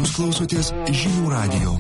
Jūs klausotės Žinių radijo.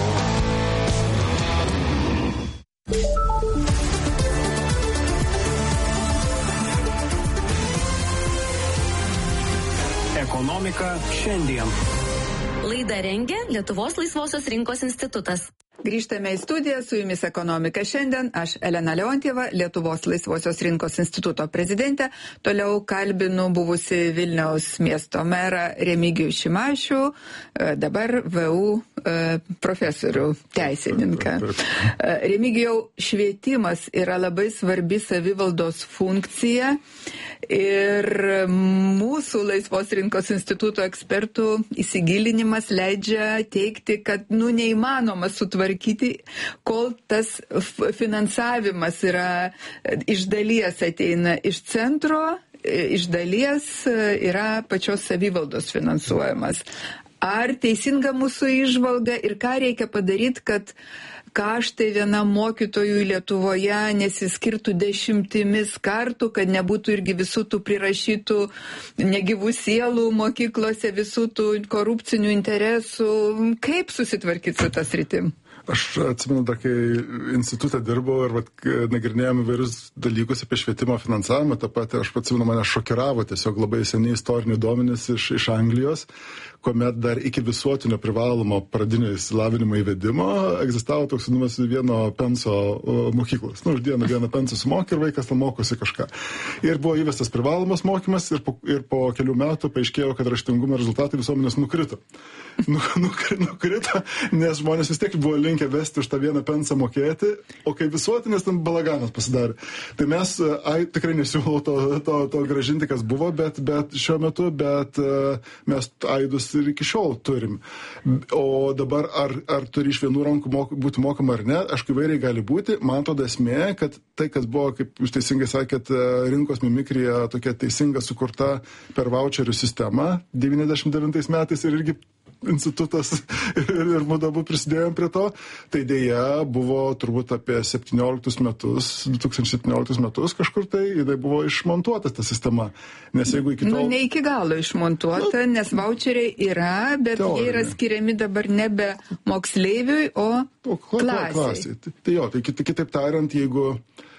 Ekonomika šiandien. Laidą rengia Lietuvos laisvosios rinkos institutas. Grįžtame į studiją, su jumis Ekonomika šiandien. Aš Elena Leontieva, Lietuvos laisvosios rinkos instituto prezidentė. Toliau kalbinu buvusi Vilniaus miesto merą Remigijų Šimašių, dabar VU profesorių teisininką. Remigijau, švietimas yra labai svarbi savivaldos funkcija ir mūsų laisvos rinkos instituto ekspertų įsigilinimas leidžia teikti, kad neįmanoma sutvarkyti, kol tas finansavimas yra iš dalies ateina iš centro, iš dalies yra pačios savivaldos finansuojamas. Ar teisinga mūsų įžvalga ir ką reikia padaryti, kad kaštai vienam mokytojui Lietuvoje nesiskirtų dešimtimis kartų, kad nebūtų irgi visų tų prirašytų negyvų sielų mokyklose, visų tų korupcinių interesų? Kaip susitvarkyti su tas rytim? Aš atsimenu, dar kai institutą dirbau ir nagrinėjom įvairius dalykus apie švietimo finansavimą, tą patį aš atsimenu, mane šokiravo tiesiog labai seniai istoriniai duomenys iš Anglijos, kuomet dar iki visuotinio privalomo pradinio išsilavinimo įvedimo egzistavo toks vadinamas vieno penso mokyklos. Už dieną vieną pensą sumokė ir vaikas ten mokosi kažką. Ir buvo įvestas privalomas mokymas ir po kelių metų paaiškėjo, kad raštingumo rezultatai visuomenės nukrito. Nukrito, nes žmonės vis tiek buvo linkę vesti už tą vieną pensą mokėti, o kai visuotinės ten balaganas pasidarė. Tai mes tikrai nesiūlau to gražinti, kas buvo, bet šiuo metu, mes aidus ir iki šiol turim. O dabar ar turi iš vienų rankų būti mokama ar ne, aišku, įvairiai gali būti. Man atrodo esmė, kad tai, kas buvo, kaip jūs teisingai sakėt, rinkos mimikrija tokia teisinga sukurta per voucherių sistemą 99 metais ir irgi institutas ir mudabu prisidėjom prie to, tai dėja buvo turbūt apie 2017 metus kažkur tai buvo išmontuota ta sistema. Nes jeigu iki tol... ne iki galo išmontuota, nes voucheriai yra, bet jie yra skiriami dabar nebe moksleiviui, o klasiai. Tai jo, tai kitaip tariant, jeigu...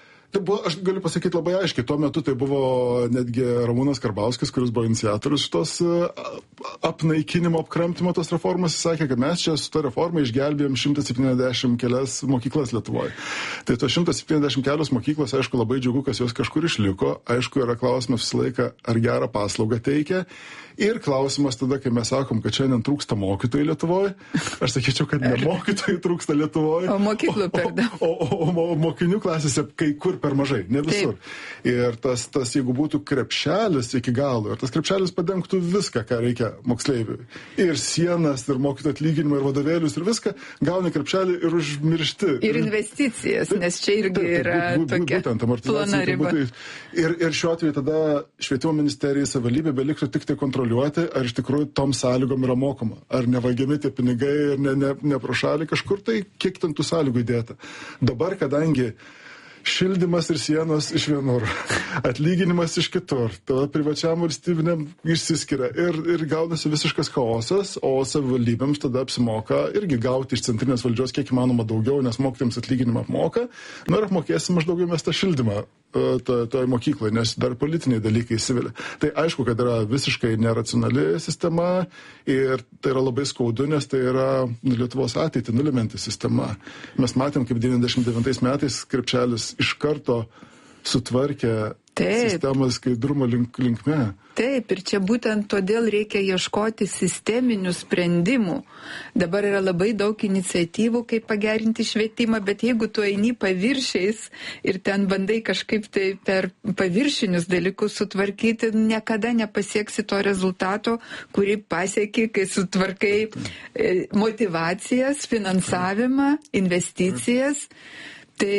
Aš galiu pasakyti labai aiškiai, tuo metu tai buvo netgi Ramūnas Karbauskis, kuris buvo iniciatorius šitos apnaikinimo, apkramtimo tos reformos, jis sakė, kad mes čia su ta reforma išgelbėjom 170 kelias mokyklas Lietuvoje. Tai to 170 kelios mokyklos, aišku, labai džiugu, kas jos kažkur išliko, aišku, yra klausimas visą laiką, ar gerą paslaugą teikia. Ir klausimas tada, kai mes sakom, kad šiandien trūksta mokytojų Lietuvoje, aš sakyčiau, kad ne mokytojų trūksta Lietuvoje, o mokyklų per daug. O mokinių klasėse kai kur per mažai, ne visur. Taip. Ir tas, jeigu būtų krepšelis iki galo, ir tas krepšelis padengtų viską, ką reikia moksleiviui. Ir sienas, ir mokytojų atlyginimą, ir vadovėlius, ir viską, gauni krepšelį ir užmiršti. Ir investicijas, nes čia irgi yra tokia plana riba. Ir šiuo atveju tada švietimo ministerija, savivaldybė beliktų tik tai kontroliuoti, ar iš tikrųjų tom sąlygom yra mokoma. Ar nevagiami tie pinigai ir ne pro šalį kažkur, tai kiek ten tų sąlygų įdėta. Dabar, kadangi šildymas ir sienos iš vienur, atlyginimas iš kitur, tada privačiam valstybiniam išsiskiria ir gaunasi visiškas chaosas, o savivaldybėms tada apsimoka irgi gauti iš centrinės valdžios kiek įmanoma daugiau, nes mokytojams atlyginimą apmoka, ir apmokėsim maždaug mes tą šildymą toje mokykloje, nes dar politiniai dalykai įsivelia. Tai aišku, kad yra visiškai neracionali sistema ir tai yra labai skaudu, nes tai yra Lietuvos ateitį nulemanti sistema. Mes matėm, kaip 99 metais krepšelis iš karto sutvarkė sistemą skaidrumo linkme. Taip, ir čia būtent todėl reikia ieškoti sisteminių sprendimų. Dabar yra labai daug iniciatyvų, kaip pagerinti švietimą, bet jeigu tu eini paviršiais ir ten bandai kažkaip tai per paviršinius dalykus sutvarkyti, niekada nepasieksi to rezultato, kurį pasieki, kai sutvarkai motivacijas, finansavimą, investicijas. Tai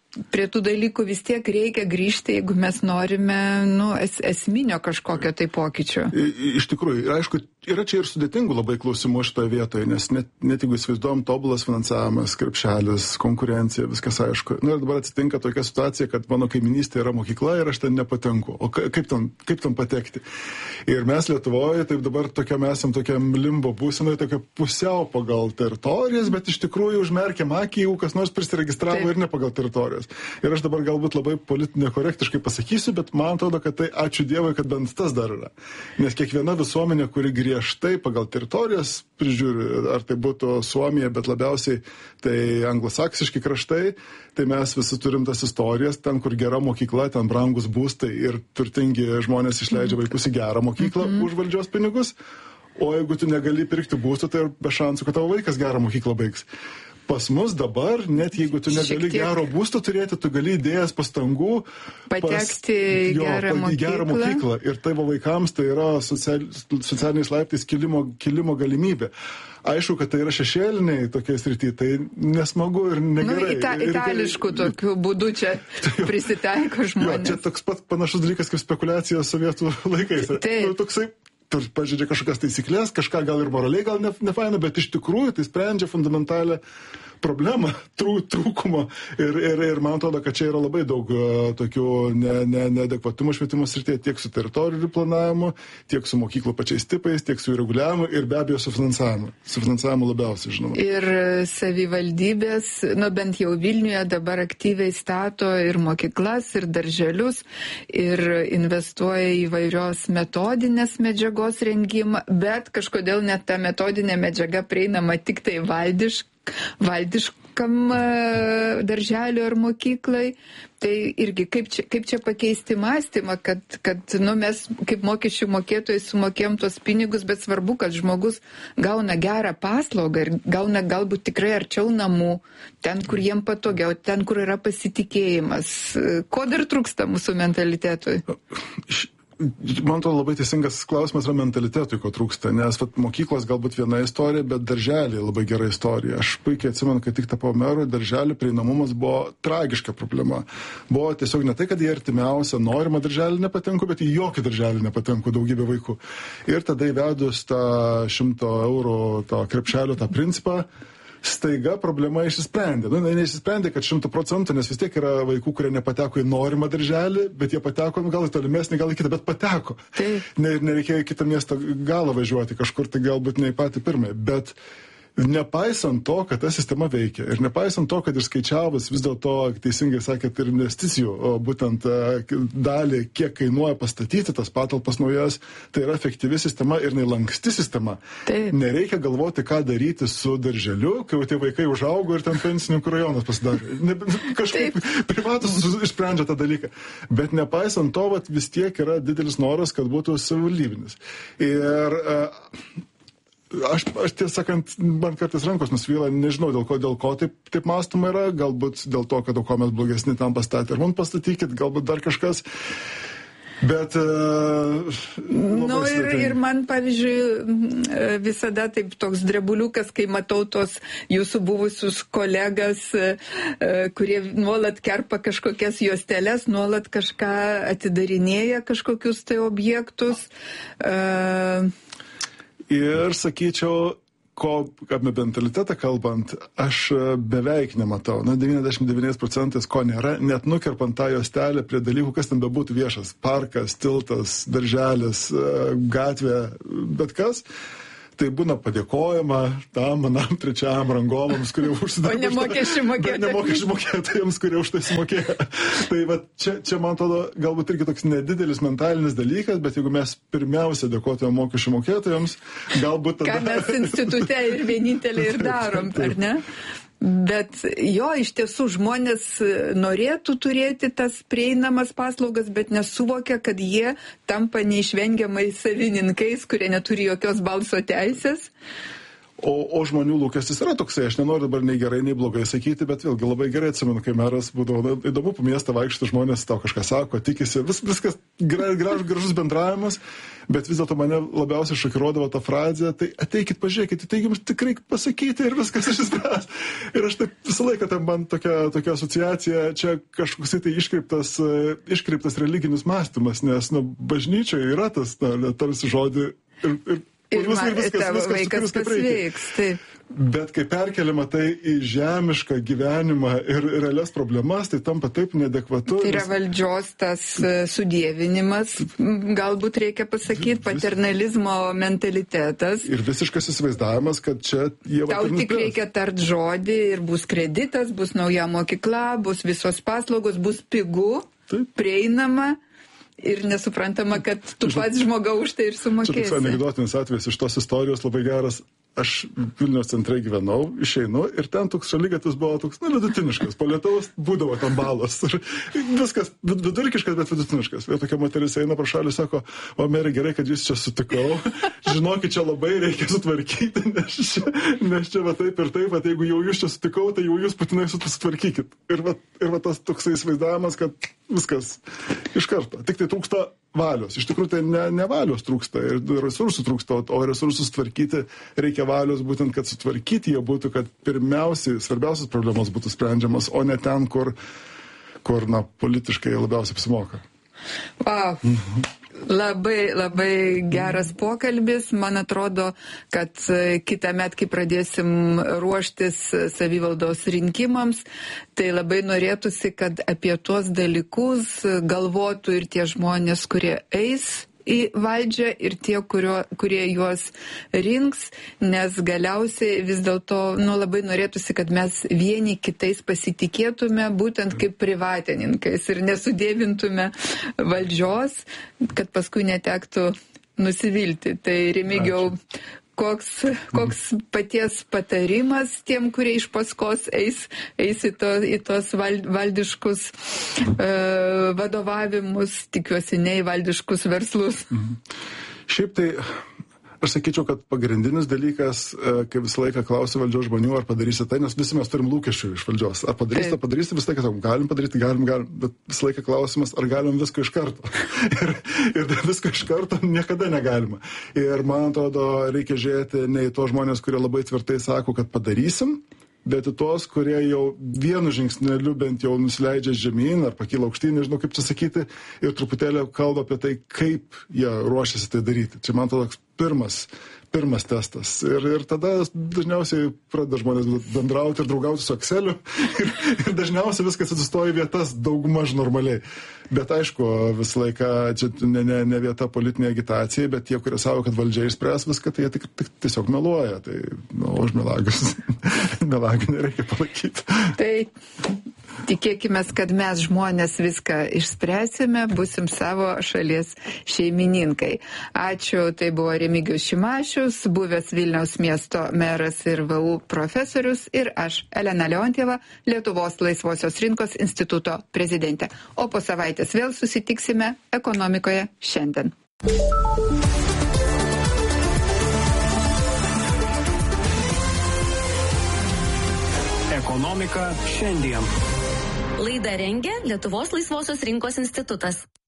prie tų dalykų vis tiek reikia grįžti, jeigu mes norime esminio kažkokio tai pokyčio. Iš tikrųjų, ir aišku, yra čia ir sudėtingų labai klausimų šitoje vietoje, nes net jeigu įsivaizduojam tobulas finansavimas, krepšelis, konkurencija, viskas aišku. Ir dabar atsitinka tokia situacija, kad mano kaiminystė yra mokykla ir aš ten nepatenku. O kaip ten patekti? Ir mes Lietuvoje, taip dabar esam tokiam limbo būsenoje, tokia pusiau pagal teritorijas, bet iš tikrųjų užmerkiam akį, jeigu kas nors prisiregistravo ir ne pagal teritorijas. Ir aš dabar galbūt labai politinė korektiškai pasakysiu, bet man atrodo, kad tai ačiū Dievui, kad bent tas dar yra. Nes kiekviena visuomenė, kuri griežtai pagal teritorijas prižiūri, ar tai būtų Suomija, bet labiausiai tai anglosaksiški kraštai, tai mes visi turim tas istorijas, ten, kur gera mokykla, ten brangus būstai ir turtingi žmonės išleidžia vaikus į gerą mokyklą už valdžios pinigus, o jeigu tu negali pirkti būstų, tai be šansų, kad tavo vaikas gerą mokyklą baigs. Pas mus dabar, net jeigu tu negali gero būsto turėti, tu gali įdėjęs pastangų patekti į gerą mokyklą. Ir tavo vaikams tai yra socialiniais laiptais kilimo galimybė. Aišku, kad tai yra šešėliniai tokie srity, tai nesmagu ir negerai. Itališkų tokių būdų čia prisitaiko žmonės. Čia toks pat panašus dalykas kaip spekulacija sovietų laikais. Toksai pažeidžia kažkokias taisyklės, kažką gal ir moraliai gal nefaina, bet iš tikrųjų tai sprendžia fundamentalią problemą, trūkumo ir man atrodo, kad čia yra labai daug tokių neadekvatumų švietimo srityje tiek su teritorijų planavimu, tiek su mokyklų pačiais tipais, tiek su reguliavimu ir be abejo su finansavimu. Su finansavimu labiausiai, žinoma. Ir savivaldybės, bent jau Vilniuje dabar aktyviai stato ir mokyklas, ir darželius, ir investuoja į įvairios metodinės medžiagos rengimą, bet kažkodėl net ta metodinė medžiaga prieinama tik tai valdiškam darželiui ar mokyklai. Tai irgi kaip čia pakeisti mąstymą, kad mes kaip mokesčių mokėtojai sumokėjom tos pinigus, bet svarbu, kad žmogus gauna gerą paslaugą ir gauna galbūt tikrai arčiau namų, ten, kur jiem patogiau, ten, kur yra pasitikėjimas. Ko dar trūksta mūsų mentalitetui? Man atrodo, labai teisingas klausimas yra mentalitetui, ko trūksta, nes mokyklos galbūt viena istorija, bet darželiai labai gera istorija. Aš puikiai atsimenu, kad tik tapau meru, darželių prieinamumas buvo tragiška problema. Buvo tiesiog ne tai, kad į artimiausią norimą darželį nepatenku, bet į jokį darželį nepatenku daugybė vaikų. Ir tada įvedus tą 100 eurų to krepšelio tą principą, staiga problema išsisprendė. Neišsisprendė, kad 100%, nes vis tiek yra vaikų, kurie nepateko į norimą darželį, bet jie pateko, gal į tolimesnį, gal į kitą, bet pateko. Nereikėjo į kitą miesto galą važiuoti kažkur, tai galbūt ne į patį pirmąjį. Bet nepaisant to, kad ta sistema veikia ir nepaisant to, kad išskaičiavus vis dėlto, teisingai sakėt, ir investicijų, būtent dalį, kiek kainuoja pastatyti tas patalpas naujas, tai yra efektyvi sistema ir lanksti sistema. Taip. Nereikia galvoti, ką daryti su darželiu, kai tie vaikai užaugo ir ten pensininkų rajonas pasidarė. Kažkaip privatus išsprendžia tą dalyką. Bet nepaisant to, vis tiek yra didelis noras, kad būtų savivaldybinis. Ir Aš tiesą sakant, man kartais rankos nusvyla, nežinau dėl ko taip mąstoma yra, galbūt dėl to, kad ko mes blogesni tam pastatė. Ir man pastatykit, galbūt dar kažkas. Bet ir man, pavyzdžiui, visada taip toks drebuliukas, kai matau tos jūsų buvusius kolegas, kurie nuolat kerpa kažkokias juosteles, nuolat kažką atidarinėja, kažkokius tai objektus. Ir sakyčiau, apie mentalitetą kalbant, aš beveik nematau, 99% ko nėra, net nukerpant tą juostelę prie dalykų, kas ten bebūtų viešas, parkas, tiltas, darželis, gatvė, bet kas. Tai būna padėkojama tam, manam, trečiam rangovams, kurie užsidaro. O ne mokesčių mokėtojams. Ne mokesčių mokėtojams, kurie už tai sumokėjo. Tai čia, man atrodo, galbūt irgi toks nedidelis mentalinis dalykas, bet jeigu mes pirmiausia dėkotume mokesčių mokėtojams, galbūt tada... Ką mes institute ir vienintelį ir darom, ar ne? Bet iš tiesų žmonės norėtų turėti tas prieinamas paslaugas, bet nesuvokia, kad jie tampa neišvengiamai savininkais, kurie neturi jokios balso teisės. O žmonių lūkestis yra toksai, aš nenoriu dabar nei gerai, nei blogai sakyti, bet vėlgi labai gerai atsimenu, kai meras būdavo įdomu po miestą vaikščioti, žmonės tau kažką sako, tikisi, viskas gražus bendravimas, bet vis dėlto mane labiausiai šokiruodavo ta frazė, tai ateikit, pažiūrėkit, tai jums tikrai pasakyti ir viskas išspręs. Ir aš taip visą laiką tam man tokia asociacija, čia kažkoks tai iškreiptas religinis mąstymas, nes bažnyčioje yra tas tarsi žodį ir viskas vaikas pasveiks. Taip. Bet kai perkeliama tai į žemišką gyvenimą ir realias problemas, tai tampa taip neadekvatu. Tai yra valdžios tas sudievinimas, galbūt reikia pasakyti, paternalizmo mentalitetas. Ir visiškas įsivaizdavimas, kad čia jie... Tau tik reikia tart žodį ir bus kreditas, bus nauja mokykla, bus visos paslaugos, bus pigu, taip, prieinama. Ir nesuprantama, kad tu pats žmogau už tai ir sumokėsi. Čia toks anekdotinis atvejis iš tos istorijos labai geras. Aš Vilniaus centre gyvenau, išeinu ir ten toks šaligatvis buvo toks, vidutiniškas. Po lietaus būdavo ten balas. Viskas vidurkiškas, bet vidutiniškas. Ir tokia moteris eina pro šalį, sako, o merė, gerai, kad jūs čia sutikau. Žinokit, čia labai reikia sutvarkyti, nes čia va taip ir taip, bet jeigu jau jūs čia sutikau, tai jau jūs būtinai sutvarkykit. Ir va tas toksai įsivaizdavimas, kad viskas iš karto. Tik tai trūksta valios. Iš tikrųjų, tai ne valios trūksta ir resursų trūksta, o resursus tvarkyti reikia valios, būtent, kad sutvarkyti jie būtų, kad pirmiausiai, svarbiausias problemas būtų sprendžiamas, o ne ten, kur politiškai labiausiai apsimoka. Wow. Labai, labai geras pokalbis. Man atrodo, kad kitąmet, kai pradėsim ruoštis savivaldos rinkimams, tai labai norėtųsi, kad apie tuos dalykus galvotų ir tie žmonės, kurie eis į valdžią ir tie, kurie juos rinks, nes galiausiai vis dėlto labai norėtųsi, kad mes vieni kitais pasitikėtume būtent kaip privatininkais ir nesudėvintume valdžios, kad paskui netektų nusivilti. Tai Remigijau, koks paties patarimas tiem, kurie iš paskos eis į tos valdiškus vadovavimus, tikiuosi ne į valdiškus verslus? Šiaip tai aš sakyčiau, kad pagrindinis dalykas, kai visą laiką klausia valdžios žmonių, ar padarysi tai, nes visi mes turim lūkesčių iš valdžios. Ar padarysi, visą laiką sakom, galim padaryti, galim, bet visą laiką klausimas, ar galim visko iš karto. ir visko iš karto niekada negalima. Ir man atrodo, reikia žiūrėti ne į tos žmonės, kurie labai tvirtai sako, kad padarysim, bet į tos, kurie jau vienu žingsneliu bent jau nusileidžia žemyn ar pakyla aukštyn, nežinau kaip čia sakyti, ir truputėlį kalba apie tai, kaip jie ruošiasi tai daryti. Čia man toks pirmas testas. Ir tada dažniausiai pradeda žmonės bendrauti ir draugauti su Exceliu ir dažniausiai viskas atsistoja į vietas daugmaž normaliai. Bet aišku, visą laiką čia ne vieta politinė agitacija, bet tie, kurie savo, kad valdžia išspręs viską, tai jie tiesiog meluoja. Tai, už melagius. Melagių nereikia palaikyti. Tai tikėkime, kad mes žmonės viską išspręsime, busim savo šalies šeimininkai. Ačiū, tai buvo Remigijus Šimašius, buvęs Vilniaus miesto meras ir VU profesorius, ir aš, Elena Leontjeva, Lietuvos laisvosios rinkos instituto prezidentė. O po savaitės vėl susitiksime Ekonomikoje šiandien. Ekonomika šiandien. Laidą rengia Lietuvos laisvosios rinkos institutas.